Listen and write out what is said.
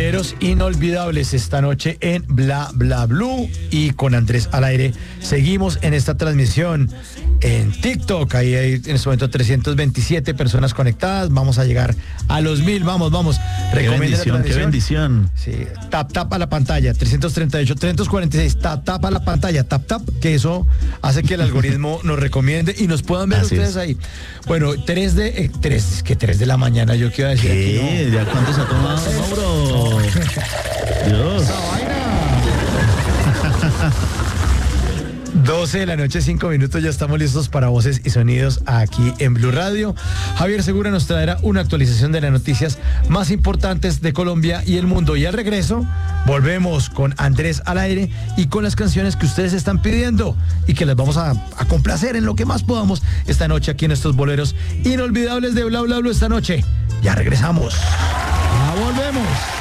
boleros inolvidables esta noche en Bla Bla Blue y con Andrés al aire. Seguimos en esta transmisión en TikTok. Ahí hay en este momento 327 personas conectadas. Vamos a llegar a los 1000. Vamos. Qué bendición. Sí, tap a la pantalla. 338, 346. Tap a la pantalla. Tap, que eso hace que el algoritmo nos recomiende y nos puedan ver ustedes ahí. Bueno, 3 de la mañana, yo quiero decir. ¿Qué? ¿Ya cuánto se ha tomado, Mauro? Dios. ¡Esa vaina! 12 de la noche, 5 minutos, ya estamos listos para voces y sonidos aquí en Blue Radio. Javier Segura nos traerá una actualización de las noticias más importantes de Colombia y el mundo. Y al regreso, volvemos con Andrés al aire y con las canciones que ustedes están pidiendo y que les vamos a complacer en lo que más podamos esta noche aquí en estos boleros inolvidables de Bla Bla Bla esta noche. Ya regresamos. Ya volvemos.